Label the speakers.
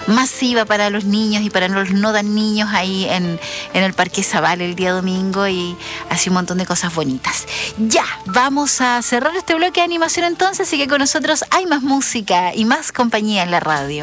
Speaker 1: masiva para los niños y para los no tan niños ahí en el Parque Zabal el día domingo, y así un montón de cosas bonitas. Ya, vamos a cerrar este bloque de animación entonces, así que con nosotros hay más música y más compañía en la radio.